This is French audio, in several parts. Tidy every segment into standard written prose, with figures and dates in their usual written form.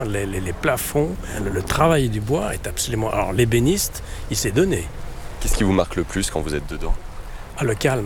Les plafonds, le travail du bois est absolument... Alors l'ébéniste, il s'est donné. Qu'est-ce qui vous marque le plus quand vous êtes dedans ? Le calme.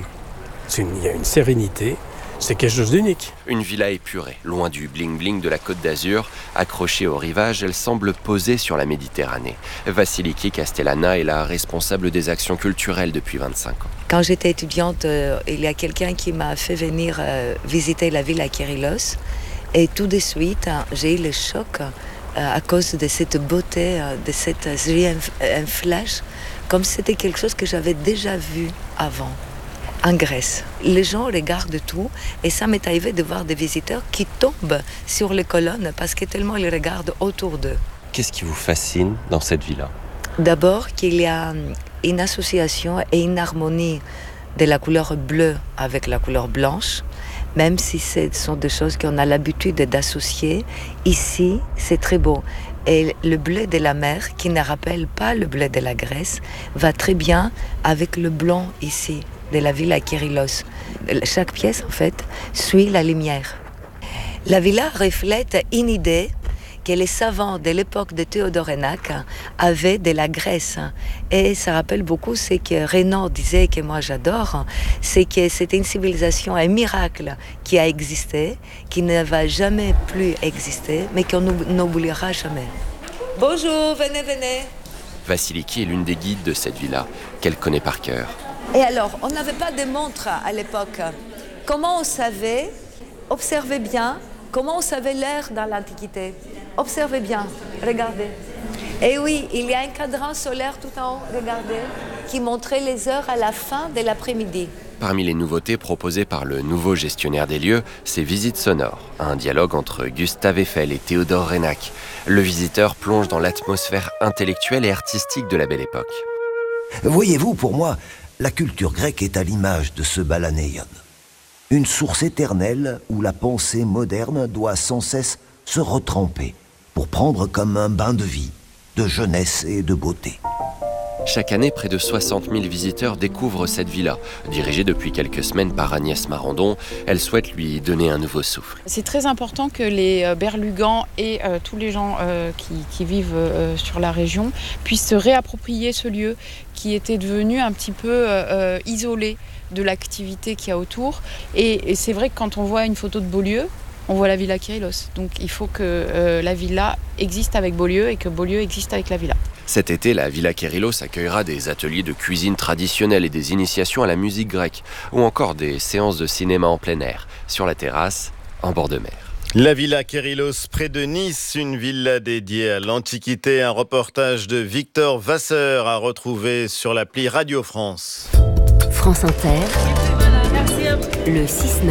Il y a une sérénité. C'est quelque chose d'unique. Une villa épurée, loin du bling-bling de la Côte d'Azur. Accrochée au rivage, elle semble posée sur la Méditerranée. Vasiliki Castellana est la responsable des actions culturelles depuis 25 ans. Quand j'étais étudiante, il y a quelqu'un qui m'a fait venir visiter la villa Kerylos. Et tout de suite, j'ai eu le choc à cause de cette beauté, j'ai eu un flash, comme si c'était quelque chose que j'avais déjà vu avant. En Grèce, les gens regardent tout et ça m'est arrivé de voir des visiteurs qui tombent sur les colonnes parce que tellement ils regardent autour d'eux. Qu'est-ce qui vous fascine dans cette villa ? D'abord qu'il y a une association et une harmonie de la couleur bleue avec la couleur blanche, même si ce sont des choses qu'on a l'habitude d'associer. Ici, c'est très beau. Et le bleu de la mer, qui ne rappelle pas le bleu de la Grèce, va très bien avec le blanc ici, de la villa Kerylos. Chaque pièce, en fait, suit la lumière. La villa reflète une idée que les savants de l'époque de Théodore Hénaque avaient de la Grèce. Et ça rappelle beaucoup ce que Renan disait, que moi j'adore, c'est que c'était une civilisation, un miracle qui a existé, qui ne va jamais plus exister, mais qu'on n'oubliera jamais. Bonjour, venez. Vasiliki est l'une des guides de cette villa, qu'elle connaît par cœur. Et alors, on n'avait pas de montre à l'époque. Comment on savait, observez bien, comment on savait l'heure dans l'Antiquité? Observez bien, regardez. Et oui, il y a un cadran solaire tout en haut, regardez, qui montrait les heures à la fin de l'après-midi. Parmi les nouveautés proposées par le nouveau gestionnaire des lieux, c'est Visites sonores, un dialogue entre Gustave Eiffel et Théodore Hénaque. Le visiteur plonge dans l'atmosphère intellectuelle et artistique de la Belle Époque. Voyez-vous, pour moi, la culture grecque est à l'image de ce balanéion. Une source éternelle où la pensée moderne doit sans cesse se retremper pour prendre comme un bain de vie, de jeunesse et de beauté. Chaque année, près de 60 000 visiteurs découvrent cette villa. Dirigée depuis quelques semaines par Agnès Marandon, elle souhaite lui donner un nouveau souffle. C'est très important que les Berlugans et tous les gens qui vivent sur la région puissent se réapproprier ce lieu qui était devenu un petit peu isolé de l'activité qu'il y a autour. Et c'est vrai que quand on voit une photo de Beaulieu, on voit la villa Kerylos. Donc il faut que la villa existe avec Beaulieu et que Beaulieu existe avec la villa. Cet été, la Villa Kerylos accueillera des ateliers de cuisine traditionnelle et des initiations à la musique grecque, ou encore des séances de cinéma en plein air, sur la terrasse, en bord de mer. La Villa Kerylos, près de Nice, une villa dédiée à l'Antiquité. Un reportage de Victor Vasseur à retrouver sur l'appli Radio France. France Inter, le 6-9.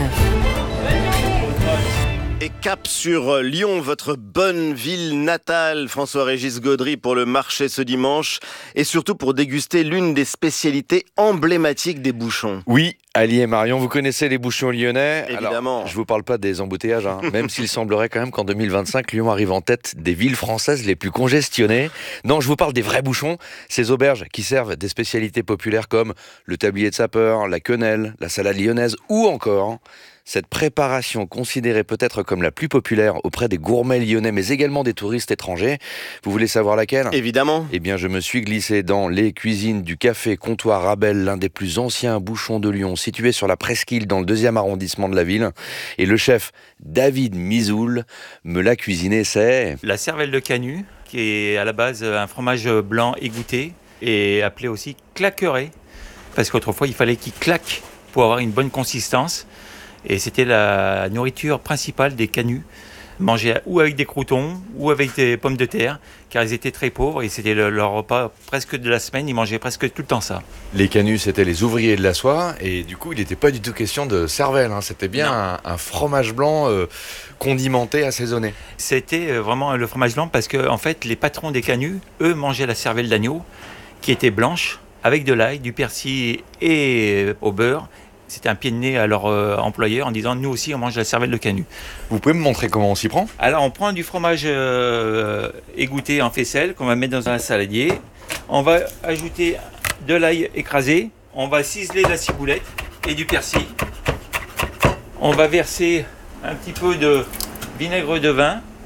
Et cap sur Lyon, votre bonne ville natale, François-Régis Gaudry, pour le marché ce dimanche et surtout pour déguster l'une des spécialités emblématiques des bouchons. Oui, Ali et Marion, vous connaissez les bouchons lyonnais ? Évidemment. Alors, je vous parle pas des embouteillages, même s'il semblerait quand même qu'en 2025, Lyon arrive en tête des villes françaises les plus congestionnées. Non, je vous parle des vrais bouchons, ces auberges qui servent des spécialités populaires comme le tablier de sapeur, la quenelle, la salade lyonnaise ou encore cette préparation considérée peut-être comme la plus populaire auprès des gourmets lyonnais, mais également des touristes étrangers. Vous voulez savoir laquelle ? Évidemment. Eh bien, je me suis glissé dans les cuisines du Café Comptoir Rabel, l'un des plus anciens bouchons de Lyon, situé sur la Presqu'île dans le 2e arrondissement de la ville. Et le chef David Mizoul me l'a cuisiné, c'est... La cervelle de canut, qui est à la base un fromage blanc égoutté et appelé aussi claqueret, parce qu'autrefois il fallait qu'il claque pour avoir une bonne consistance. Et c'était la nourriture principale des canuts, mangés ou avec des croûtons ou avec des pommes de terre, car ils étaient très pauvres et c'était leur repas presque de la semaine, ils mangeaient presque tout le temps ça. Les canuts, c'était les ouvriers de la soie, et du coup, il n'était pas du tout question de cervelle, c'était bien un fromage blanc condimenté, assaisonné. C'était vraiment le fromage blanc parce que en fait, les patrons des canuts, eux, mangeaient la cervelle d'agneau, qui était blanche, avec de l'ail, du persil et au beurre. C'était un pied de nez à leur employeur en disant « Nous aussi, on mange la cervelle de canut ». Vous pouvez me montrer comment on s'y prend ? Alors, on prend du fromage égoutté en faisselle qu'on va mettre dans un saladier. On va ajouter de l'ail écrasé. On va ciseler de la ciboulette et du persil. On va verser un petit peu de vinaigre de vin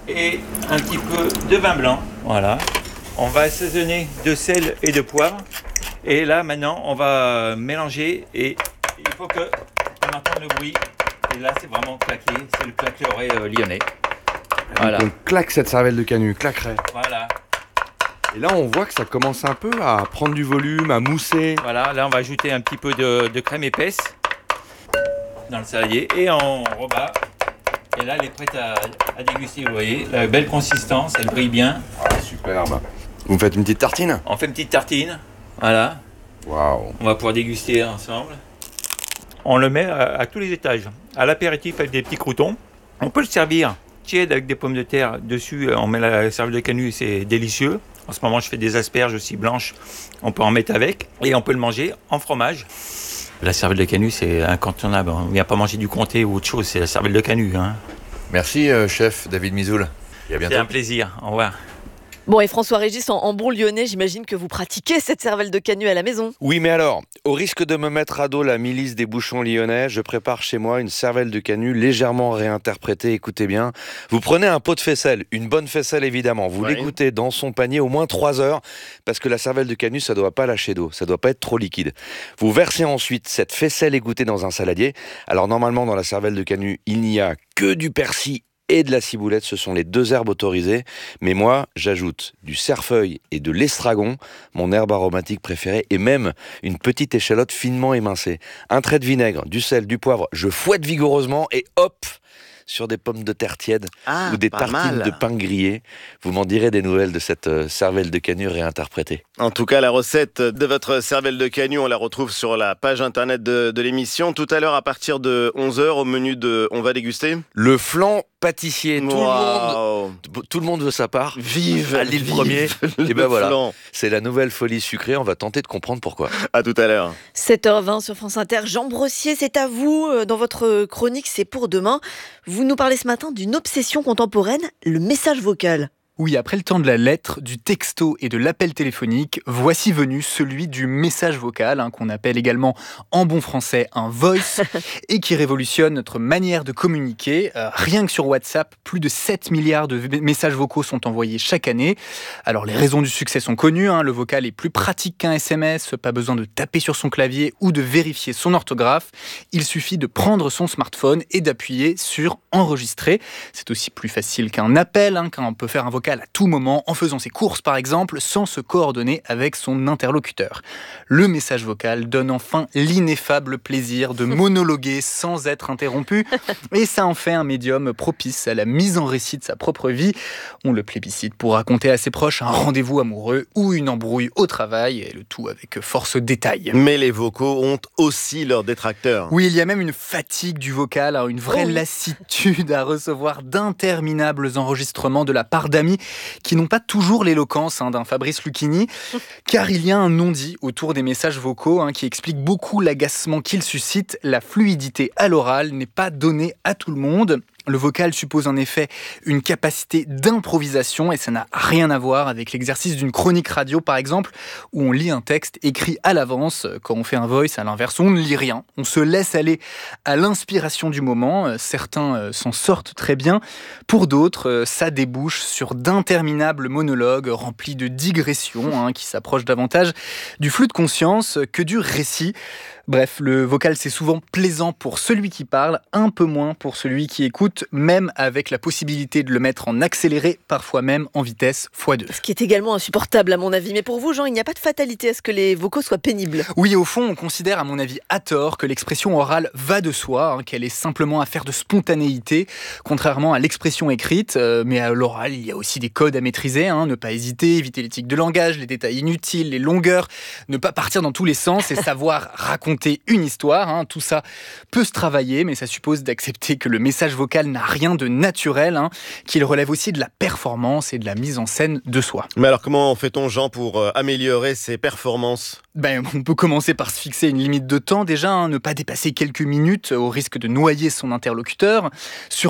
et un petit peu de vin blanc. Voilà. On va assaisonner de sel et de poivre. Et là, maintenant, on va mélanger et il faut qu'on entende le bruit. Et là, c'est vraiment claqué. C'est le claqueret lyonnais. Voilà. On claque cette cervelle de canut, claquerait. Voilà. Et là, on voit que ça commence un peu à prendre du volume, à mousser. Voilà, là, on va ajouter un petit peu de crème épaisse dans le saladier et on rebat. Et là, elle est prête à déguster, vous voyez. La belle consistance, elle brille bien. Ah, superbe. Vous me faites une petite tartine ? On fait une petite tartine. Voilà. Waouh. On va pouvoir déguster ensemble. On le met à tous les étages. À l'apéritif avec des petits croûtons. On peut le servir tiède avec des pommes de terre dessus. On met la cervelle de canut, c'est délicieux. En ce moment, je fais des asperges aussi blanches. On peut en mettre avec. Et on peut le manger en fromage. La cervelle de canut, c'est incontournable. On ne vient pas manger du comté ou autre chose. C'est la cervelle de canut. Hein. Merci, chef David Mizoul. Et à bientôt. C'est un plaisir. Au revoir. Bon, et François-Régis, en bon lyonnais, j'imagine que vous pratiquez cette cervelle de canut à la maison. Oui, mais alors, au risque de me mettre à dos la milice des bouchons lyonnais, je prépare chez moi une cervelle de canut légèrement réinterprétée. Écoutez bien, vous prenez un pot de faisselle, une bonne faisselle évidemment, vous l'égouttez dans son panier au moins 3 heures, parce que la cervelle de canut, ça doit pas lâcher d'eau, ça doit pas être trop liquide. Vous versez ensuite cette faisselle égouttée dans un saladier. Alors normalement, dans la cervelle de canut, il n'y a que du persil et de la ciboulette, ce sont les 2 herbes autorisées. Mais moi, j'ajoute du cerfeuil et de l'estragon, mon herbe aromatique préférée, et même une petite échalote finement émincée. Un trait de vinaigre, du sel, du poivre, je fouette vigoureusement et hop, sur des pommes de terre tièdes ou des tartines de pain grillé. Vous m'en direz des nouvelles de cette cervelle de canut réinterprétée. En tout cas, la recette de votre cervelle de canut, on la retrouve sur la page internet de l'émission. Tout à l'heure, à partir de 11h, au menu de On va déguster le flan pâtissier. Tout le monde veut sa part. Vive à l'île premier. Et ben voilà, c'est la nouvelle folie sucrée. On va tenter de comprendre pourquoi. À tout à l'heure. 7h20 sur France Inter. Jean Brossier, c'est à vous. Dans votre chronique, c'est pour demain. Vous nous parlez ce matin d'une obsession contemporaine, le message vocal. Oui, après le temps de la lettre, du texto et de l'appel téléphonique, voici venu celui du message vocal, qu'on appelle également en bon français un voice, et qui révolutionne notre manière de communiquer. Rien que sur WhatsApp, plus de 7 milliards de messages vocaux sont envoyés chaque année. Alors les raisons du succès sont connues, le vocal est plus pratique qu'un SMS, pas besoin de taper sur son clavier ou de vérifier son orthographe. Il suffit de prendre son smartphone et d'appuyer sur enregistrer. C'est aussi plus facile qu'un appel, quand on peut faire un vocal à tout moment, en faisant ses courses par exemple, sans se coordonner avec son interlocuteur. Le message vocal donne enfin l'ineffable plaisir de monologuer sans être interrompu, et ça en fait un médium propice à la mise en récit de sa propre vie. On le plébiscite pour raconter à ses proches un rendez-vous amoureux ou une embrouille au travail, et le tout avec force détail. Mais les vocaux ont aussi leurs détracteurs. Oui, il y a même une fatigue du vocal, une vraie lassitude à recevoir d'interminables enregistrements de la part d'amis qui n'ont pas toujours l'éloquence d'un Fabrice Lucchini, car il y a un non-dit autour des messages vocaux qui explique beaucoup l'agacement qu'ils suscitent. La fluidité à l'oral n'est pas donnée à tout le monde. Le vocal suppose en effet une capacité d'improvisation et ça n'a rien à voir avec l'exercice d'une chronique radio par exemple où on lit un texte écrit à l'avance. Quand on fait un voice, à l'inverse, on ne lit rien. On se laisse aller à l'inspiration du moment. Certains s'en sortent très bien. Pour d'autres, ça débouche sur d'interminables monologues remplis de digressions qui s'approchent davantage du flux de conscience que du récit. Bref, le vocal, c'est souvent plaisant pour celui qui parle, un peu moins pour celui qui écoute, même avec la possibilité de le mettre en accéléré, parfois même en vitesse x2. Ce qui est également insupportable à mon avis. Mais pour vous, Jean, il n'y a pas de fatalité à ce que les vocaux soient pénibles. Oui, au fond, on considère à mon avis à tort que l'expression orale va de soi, qu'elle est simplement affaire de spontanéité, contrairement à l'expression écrite. Mais à l'oral, il y a aussi des codes à maîtriser, ne pas hésiter, éviter l'éthique de langage, les détails inutiles, les longueurs, ne pas partir dans tous les sens et savoir raconter une histoire. Tout ça peut se travailler, mais ça suppose d'accepter que le message vocal n'a rien de naturel, qu'il relève aussi de la performance et de la mise en scène de soi. Mais alors comment fait-on, Jean, pour améliorer ses performances ? On peut commencer par se fixer une limite de temps déjà, ne pas dépasser quelques minutes au risque de noyer son interlocuteur. Surtout,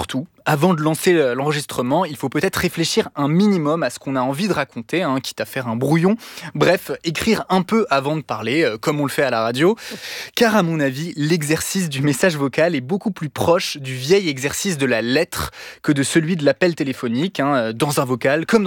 avant de lancer l'enregistrement, il faut peut-être réfléchir un minimum à ce qu'on a envie de raconter, quitte à faire un brouillon. Bref, écrire un peu avant de parler, comme on le fait à la radio. Car à mon avis, l'exercice du message vocal est beaucoup plus proche du vieil exercice de la lettre que de celui de l'appel téléphonique. Dans un vocal, comme